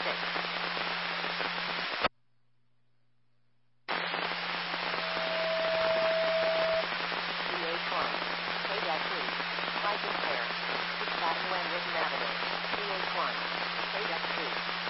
6. CH1. KW3. License player. Dispatch when written navigate. CH1. KW3.